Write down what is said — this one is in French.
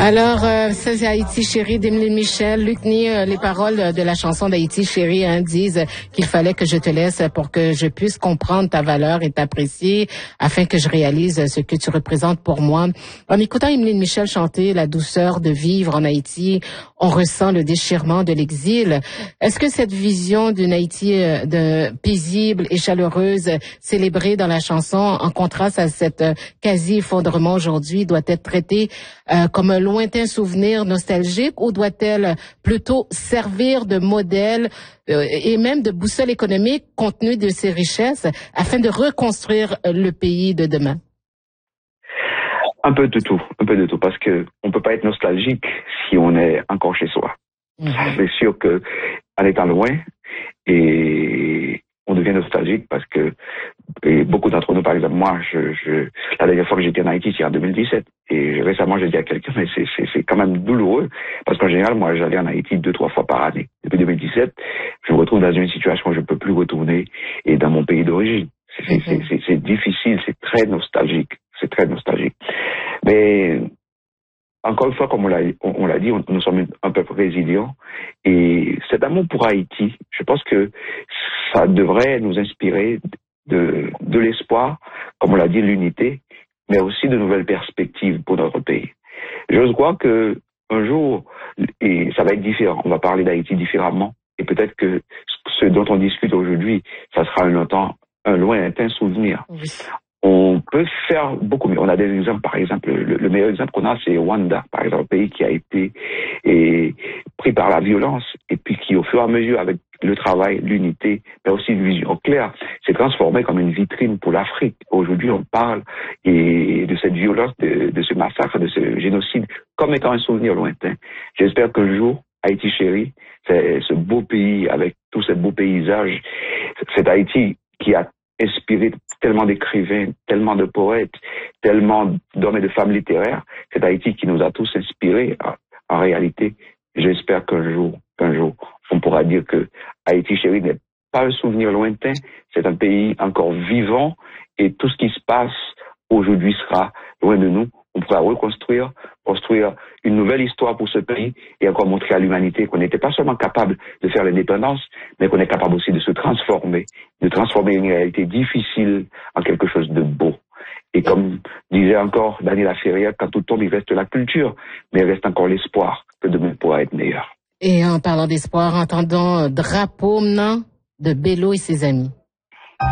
Alors, ça c'est Haïti chérie d'Emeline Michel. Luc Ny, les paroles de la chanson d'Haïti chérie disent qu'il fallait que je te laisse pour que je puisse comprendre ta valeur et t'apprécier afin que je réalise ce que tu représentes pour moi. En écoutant Emeline Michel chanter la douceur de vivre en Haïti, on ressent le déchirement de l'exil. Est-ce que cette vision d'une Haïti paisible et chaleureuse célébrée dans la chanson, en contraste à cet quasi-effondrement aujourd'hui, doit être traitée comme un lointain souvenir nostalgique ou doit-elle plutôt servir de modèle et même de boussole économique compte tenu de ses richesses afin de reconstruire le pays de demain? Un peu de tout, parce que on peut pas être nostalgique si on est encore chez soi. C'est sûr que en étant loin, et on devient nostalgique parce que et beaucoup d'entre nous, par exemple, moi, la dernière fois que j'étais en Haïti, c'est en 2017. Et récemment, j'ai dit à quelqu'un, mais c'est quand même douloureux. Parce qu'en général, moi, j'allais en Haïti 2-3 fois par année. Depuis 2017, je me retrouve dans une situation où je ne peux plus retourner et dans mon pays d'origine. C'est difficile, c'est très nostalgique. C'est très nostalgique. Mais, encore une fois, comme on l'a dit, nous sommes un peuple résilient. Et cet amour pour Haïti, je pense que ça devrait nous inspirer de l'espoir, comme on l'a dit, l'unité, mais aussi de nouvelles perspectives pour notre pays. J'ose croire que un jour, et ça va être différent, on va parler d'Haïti différemment, et peut-être que ce dont on discute aujourd'hui, ça sera un lointain souvenir. Oui. On peut faire beaucoup mieux. On a des exemples, par exemple, le meilleur exemple qu'on a, c'est Rwanda, par exemple, un pays qui a été pris par la violence et puis qui, au fur et à mesure, avec le travail, l'unité, mais aussi une vision claire, s'est transformé comme une vitrine pour l'Afrique. Aujourd'hui, on parle de cette violence, de ce massacre, de ce génocide, comme étant un souvenir lointain. J'espère qu'un jour, Haïti chérie, c'est ce beau pays avec tous ces beaux paysages, cet Haïti qui a inspiré tellement d'écrivains, tellement de poètes, tellement d'hommes et de femmes littéraires, cet Haïti qui nous a tous inspirés. En réalité, j'espère qu'un jour, on pourra dire que Haïti chérie n'est pas un souvenir lointain, c'est un pays encore vivant et tout ce qui se passe aujourd'hui sera loin de nous. On pourra construire une nouvelle histoire pour ce pays et encore montrer à l'humanité qu'on n'était pas seulement capable de faire l'indépendance, mais qu'on est capable aussi de se transformer, de transformer une réalité difficile en quelque chose de beau. Et comme disait encore Daniela Ferrière, quand tout tombe, il reste la culture, mais il reste encore l'espoir que demain pourra être meilleur. Et en parlant d'espoir, entendons Drapeau maintenant de Bello et ses amis.